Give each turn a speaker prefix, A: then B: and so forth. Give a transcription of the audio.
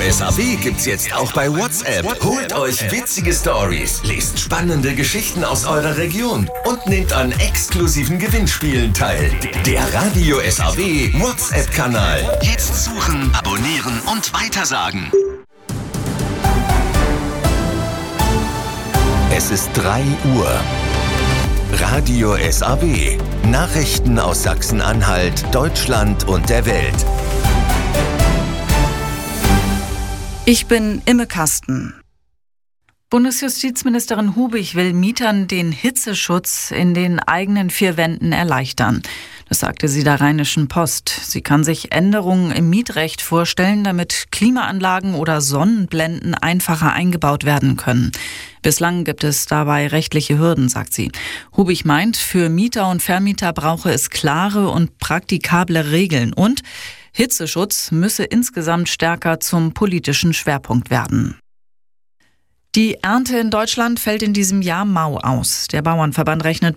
A: SAW gibt's jetzt auch bei WhatsApp. Holt euch witzige Stories, lest spannende Geschichten aus eurer Region und nehmt an exklusiven Gewinnspielen teil. Der Radio SAW WhatsApp-Kanal. Jetzt suchen, abonnieren und weitersagen. Es ist 3 Uhr. Radio SAW. Nachrichten aus Sachsen-Anhalt, Deutschland und der Welt.
B: Ich bin Imme Kasten. Bundesjustizministerin Hubig will Mietern den Hitzeschutz in den eigenen 4 Wänden erleichtern. Das sagte sie der Rheinischen Post. Sie kann sich Änderungen im Mietrecht vorstellen, damit Klimaanlagen oder Sonnenblenden einfacher eingebaut werden können. Bislang gibt es dabei rechtliche Hürden, sagt sie. Hubig meint, für Mieter und Vermieter brauche es klare und praktikable Regeln und Hitzeschutz müsse insgesamt stärker zum politischen Schwerpunkt werden. Die Ernte in Deutschland fällt in diesem Jahr mau aus. Der Bauernverband rechnet